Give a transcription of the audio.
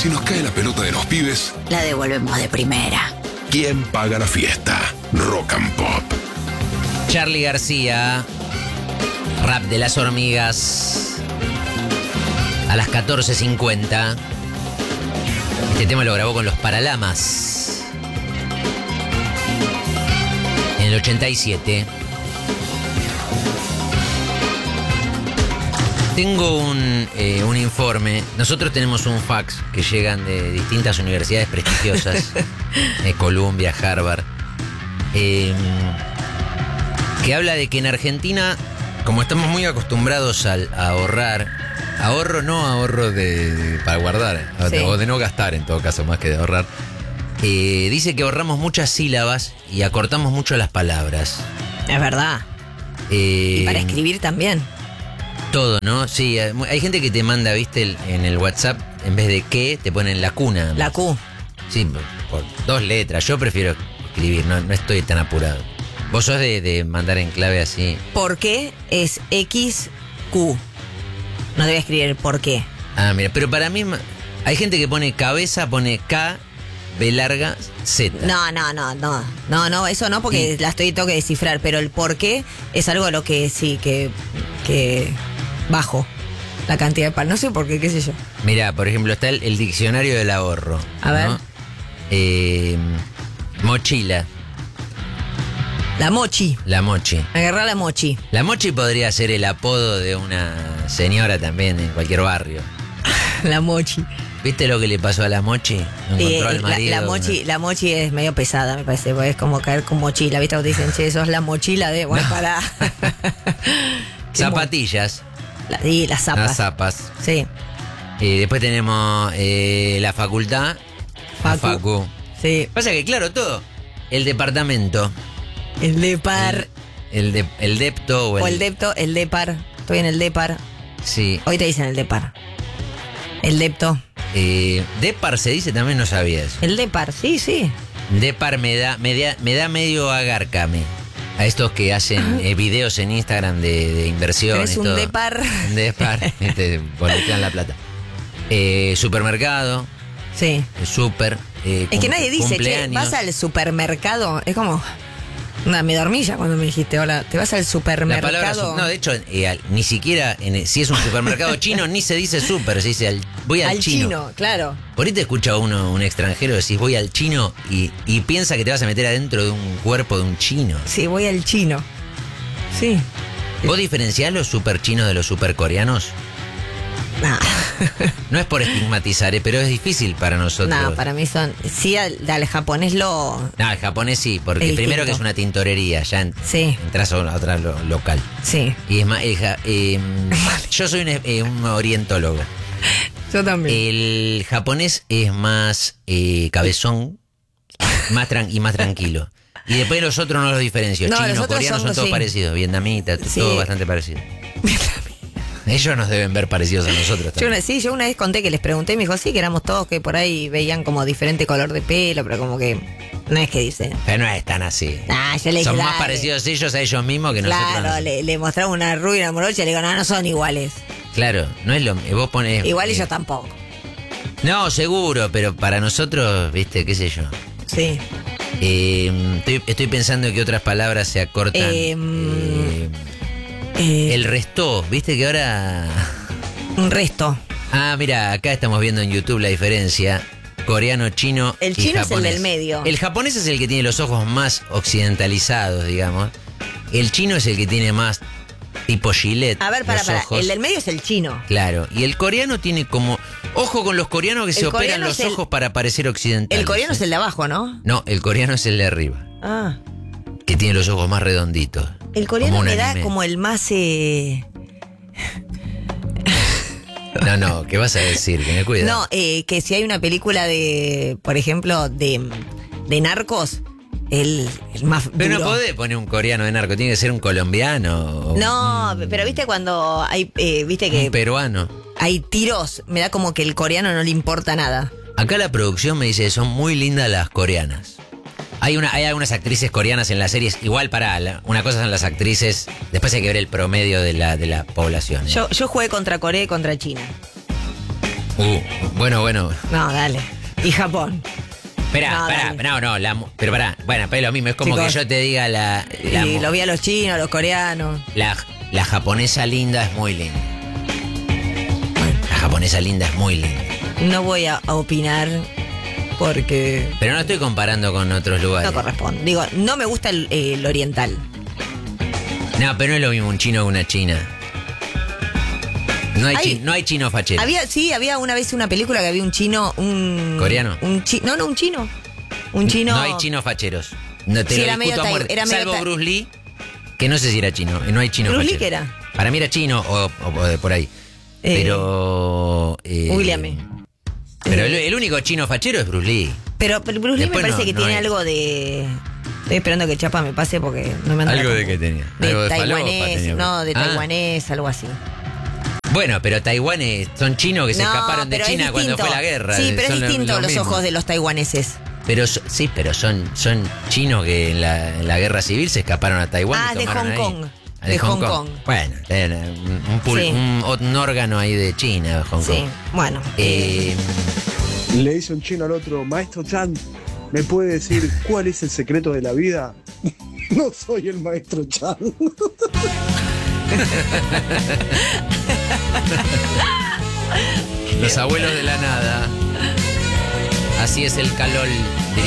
si nos cae la pelota de los pibes, la devolvemos de primera. ¿quién paga la fiesta? Rock and Pop. Charly García, Rap de las Hormigas, a las 14:50. Este tema lo grabó con los Paralamas en el 87. Tengo un informe. Nosotros tenemos un fax que llegan de distintas universidades prestigiosas, Columbia, Harvard, que habla de que en Argentina, como estamos muy acostumbrados a ahorrar, ahorro para guardar, sí, o de no gastar en todo caso, más que de ahorrar, dice que ahorramos muchas sílabas y acortamos mucho las palabras. Es verdad. Y para escribir también. Todo, ¿no? Sí, hay gente que te manda, viste, en el WhatsApp, en vez de que, te ponen la Q nada más. La Q. Sí, por 2 letras. Yo prefiero escribir, no estoy tan apurado. ¿Vos sos de mandar en clave así? ¿Por qué es XQ? No te voy a escribir por qué. Ah, mira, pero para mí hay gente que pone cabeza, pone K, B larga, Z. No, eso no, porque tengo que descifrar, pero el por qué es algo a lo que sí, que bajo la cantidad de pan. No sé por qué, qué sé yo. Mirá, por ejemplo, está el diccionario del ahorro. A ver. ¿No? Mochila. La mochi. La mochi. Agarrá la mochi. La mochi podría ser el apodo de una señora también en cualquier barrio. La mochi. ¿Viste lo que le pasó a la mochi? Encontró al marido. La mochi es medio pesada, me parece, porque es como caer con mochila. ¿Viste? Cuando dicen, che, sos la mochila de... Bueno, para... Zapatillas. Las zapas. Las zapas. Sí. Después tenemos la facultad. Facu. Sí. Pasa que, claro, todo. El departamento. El depar. El depto. O el depto, el depar. Estoy en el depar. Sí. Hoy te dicen el depar. El depto. Depar se dice, también no sabía eso. El depar, sí. Depar me da medio agárcame. A estos que hacen videos en Instagram de inversiones. Es un todo. depar. Un depar. Te boletean la plata. Supermercado. Sí. Súper. Es que nadie dice, che, vas al supermercado. Es como... me dormí ya cuando me dijiste, hola, ¿te vas al supermercado? La palabra, no, de hecho, ni siquiera, si es un supermercado chino, ni se dice super, se dice voy al chino. Al chino, claro. Por ahí te escucha un extranjero, decís voy al chino y piensa que te vas a meter adentro de un cuerpo de un chino. Sí, voy al chino. Sí. ¿Vos diferenciás los super chinos de los super coreanos? No. No es por estigmatizar, pero es difícil para nosotros. No, para mí son... Sí, al japonés lo... No, el japonés sí, porque es primero distinto. que es una tintorería, ya entras a otra local. Sí. Y es más, yo soy un orientólogo. Yo también. El japonés es más cabezón y más tranquilo. Y después los otros no los diferencio. No, Chinos, coreanos son todos sí, parecidos. Vietnamitas, sí, todo bastante parecido. Ellos nos deben ver parecidos a nosotros también. Yo una vez conté que les pregunté y me dijo, sí, que éramos todos que por ahí veían como diferente color de pelo, pero como que no es que dicen. Pero no es tan así. Yo le dije, son más dale. parecidos ellos a ellos mismos que nosotros. Claro, le mostramos una rubia y una morocha y le digo, no son iguales. Claro, no es lo mismo. Vos ponés. Igual ellos tampoco. No, seguro, pero para nosotros, viste, qué sé yo. Sí. Estoy pensando que otras palabras se acortan. El resto, viste que ahora... Un resto. Ah, mira, acá estamos viendo en YouTube la diferencia. Coreano, chino El y chino japonés. es el del medio. El japonés es el que tiene los ojos más occidentalizados, digamos. El chino es el que tiene más tipo Gillette. A ver, para. El del medio es el chino. Claro, y el coreano tiene como... Ojo con los coreanos que se operan los ojos para parecer occidentales. El coreano es el de abajo, ¿no? No, el coreano es el de arriba. Ah. Que tiene los ojos más redonditos. El coreano me da anime. como el más... No, ¿qué vas a decir? Que me cuida. No, que si hay una película de, por ejemplo, de narcos, el más duro. Pero no podés poner un coreano de narco, tiene que ser un colombiano. No, pero viste cuando hay, viste que... Un peruano. Hay tiros, me da como que el coreano no le importa nada. Acá la producción me dice, son muy lindas las coreanas. Hay algunas actrices coreanas en las series, igual una cosa son las actrices, después hay que ver el promedio de la población. Yo jugué contra Corea y contra China. Bueno. No, dale. Y Japón. Esperá, pero pará. Bueno, pero es lo mismo, es como Chicos, que yo te diga Y lo vi a los chinos, a los coreanos. la japonesa linda es muy linda. La japonesa linda es muy linda. No voy a opinar porque Pero no estoy comparando con otros lugares. no corresponde. Digo, no me gusta el oriental. No, pero no es lo mismo un chino que una china. No hay chino fachero. Había una vez una película que había un chino, ¿Coreano? un chino. Un chino. No hay chinos facheros. No te Sí, lo era discuto medio a muerte. era medio Salvo Bruce Lee, que no sé si era chino. No hay chino ¿Bruce Lee fachero. qué era? Para mí era chino o de por ahí. Pero... Googleame. Pero el único chino fachero es Bruce Lee. Pero Bruce Lee me Después parece no- que no tiene hay. algo de... Estoy esperando que Chapa me pase porque no me anda ¿Algo la de compu. qué tenía? De ¿Algo de falopa taiwanés, tenía? no, de Ah. taiwanés, algo así. Bueno, pero Taiwán son chinos que se No, escaparon de pero es China cuando distinto. fue la guerra. Sí, pero Son es lo distinto los mismo. ojos de los taiwaneses. Pero son chinos que en la guerra civil se escaparon a Taiwán. Ah, y de tomaron Hong ahí. Kong. Ah, De Hong Kong. Bueno, Sí. un órgano ahí de China, Hong Kong. Sí, bueno. Le dice un chino al otro, maestro Chan, ¿me puede decir cuál es el secreto de la vida? No soy el maestro Chan. Los abuelos de la nada. Así es el calor.